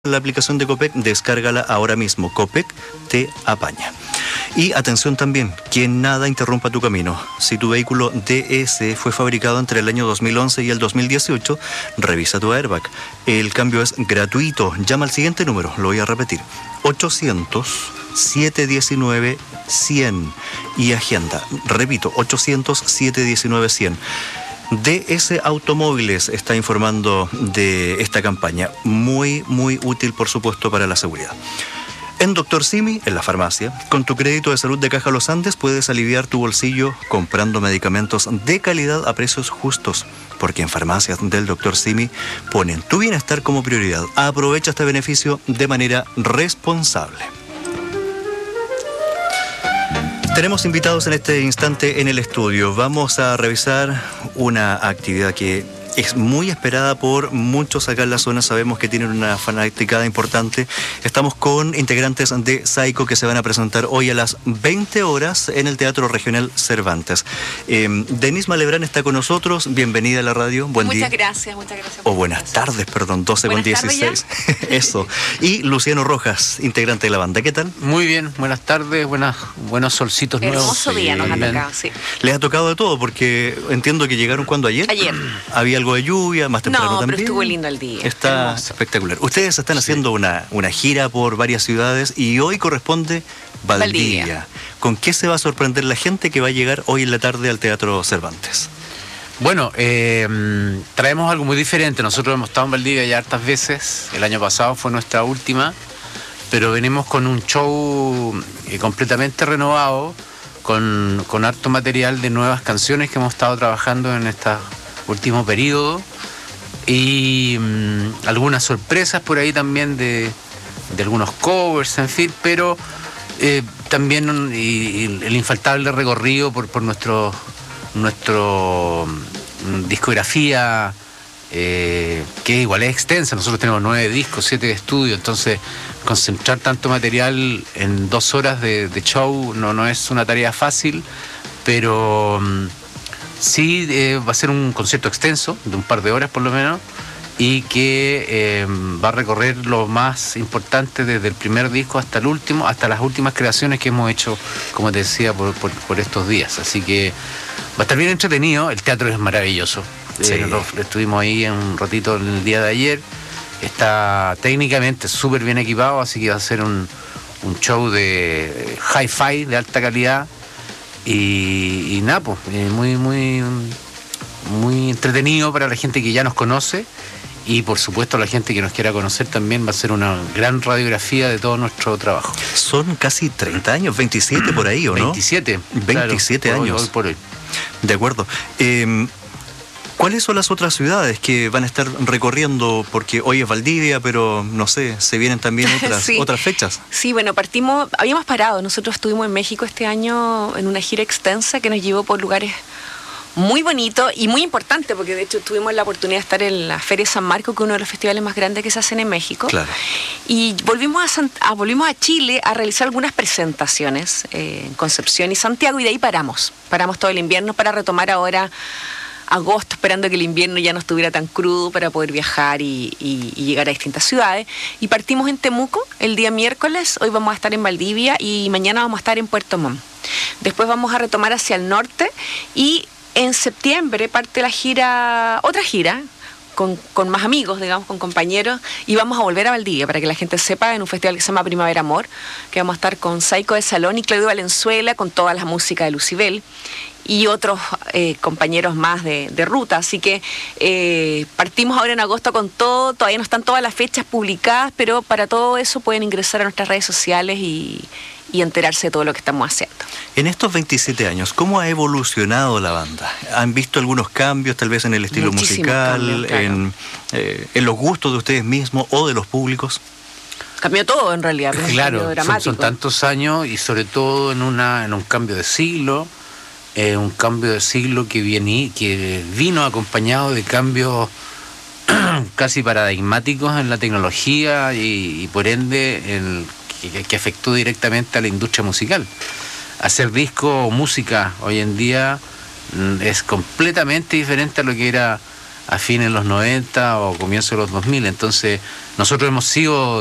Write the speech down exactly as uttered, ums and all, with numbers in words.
La aplicación de Copec, descárgala ahora mismo. Copec te apaña. Y atención también, que nada interrumpa tu camino. Si tu vehículo D S fue fabricado entre el año dos mil once y el dos mil dieciocho, revisa tu airbag. El cambio es gratuito. Llama al siguiente número, lo voy a repetir. ochocientos, siete diecinueve, cien y agenda. Repito, ochocientos, siete diecinueve, cien. D S Automóviles está informando de esta campaña, muy, muy útil, por supuesto, para la seguridad. En Doctor Simi, en la farmacia, con tu crédito de salud de Caja Los Andes puedes aliviar tu bolsillo comprando medicamentos de calidad a precios justos, porque en farmacias del Doctor Simi ponen tu bienestar como prioridad. Aprovecha este beneficio de manera responsable. Tenemos invitados en este instante en el estudio. Vamos a revisar una actividad que es muy esperada por muchos acá en la zona. Sabemos que tienen una fanaticada importante. Estamos con integrantes de Saiko que se van a presentar hoy a las veinte horas en el Teatro Regional Cervantes. Eh, Denise Malebrán está con nosotros. Bienvenida a la radio. Buen muchas día. Muchas gracias, muchas gracias. O buenas tardes, perdón, doce con dieciséis. Eso. Y Luciano Rojas, integrante de la banda. ¿Qué tal? Muy bien, buenas tardes, buenas, buenos solcitos nuevos. Hermoso día nos ha Bien. tocado, sí. Les ha tocado de todo, porque entiendo que llegaron cuando ayer. Ayer. Había algo de lluvia, más temprano No, también. pero estuvo lindo el día. Está Hermoso. espectacular. Ustedes están Sí. haciendo una, una gira por varias ciudades y hoy corresponde Valdivia. Valdivia. ¿Con qué se va a sorprender la gente que va a llegar hoy en la tarde al Teatro Cervantes? Bueno, eh, traemos algo muy diferente. Nosotros hemos estado en Valdivia ya hartas veces. El año pasado fue nuestra última, pero venimos con un show eh, completamente renovado, con, con harto material de nuevas canciones que hemos estado trabajando en este último periodo y mmm, algunas sorpresas por ahí también de, de algunos covers, en fin, pero eh, también y, y el infaltable recorrido por, por nuestro, nuestro mm, discografía, eh, que igual es extensa. Nosotros tenemos nueve discos, siete de estudio, entonces concentrar tanto material en dos horas de, de show no, no es una tarea fácil, pero mm, sí eh, va a ser un concierto extenso, de un par de horas por lo menos, y que eh, va a recorrer lo más importante desde el primer disco hasta el último, hasta las últimas creaciones que hemos hecho, como te decía, por, por, por estos días. Así que va a estar bien entretenido. El teatro es maravilloso. Sí. Eh, nosotros estuvimos ahí un ratito el día de ayer. Está técnicamente súper bien equipado, así que va a ser un, un show de hi-fi, de alta calidad. Y, y nada, pues, eh, muy, muy, muy entretenido para la gente que ya nos conoce y por supuesto la gente que nos quiera conocer también. Va a ser una gran radiografía de todo nuestro trabajo. Son casi treinta años, veintisiete por ahí, ¿o no? veintisiete. veintisiete claro, años. Hoy, hoy por hoy. De acuerdo. Eh, ¿Cuáles son las otras ciudades que van a estar recorriendo? Porque hoy es Valdivia, pero no sé, se vienen también otras, Sí. otras fechas. Sí, bueno, partimos, habíamos parado. Nosotros estuvimos en México este año en una gira extensa que nos llevó por lugares muy bonitos y muy importantes, porque de hecho tuvimos la oportunidad de estar en la Feria San Marco, que es uno de los festivales más grandes que se hacen en México. Claro. Y volvimos a, Sant- a, volvimos a Chile a realizar algunas presentaciones eh, en Concepción y Santiago, y de ahí paramos. Paramos todo el invierno para retomar ahora agosto, esperando que el invierno ya no estuviera tan crudo para poder viajar y, y, y llegar a distintas ciudades. Y partimos en Temuco el día miércoles, hoy vamos a estar en Valdivia y mañana vamos a estar en Puerto Montt. Después vamos a retomar hacia el norte y en septiembre parte la gira, otra gira, con, con más amigos, digamos, con compañeros, y vamos a volver a Valdivia para que la gente sepa, en un festival que se llama Primavera Amor, que vamos a estar con Saiko de Salón y Claudio Valenzuela, con toda la música de Lucibel y otros eh, compañeros más de, de ruta. Así que eh, partimos ahora en agosto con todo. Todavía no están todas las fechas publicadas, pero para todo eso pueden ingresar a nuestras redes sociales y, y enterarse de todo lo que estamos haciendo. En estos veintisiete años, ¿cómo ha evolucionado la banda? ¿Han visto algunos cambios tal vez en el estilo Muchísimos musical, cambios, claro. en, eh, en los gustos de ustedes mismos o de los públicos? Cambió todo en realidad, pero es un cambio Claro, son, dramático. son tantos años y sobre todo en, una, en un cambio de siglo. Eh, un cambio de siglo que, viene, que vino acompañado de cambios casi paradigmáticos en la tecnología y, y por ende el, que, que afectó directamente a la industria musical. Hacer disco o música hoy en día mm, es completamente diferente a lo que era a fines de los noventa o comienzos de los dos mil. Entonces Nosotros hemos sido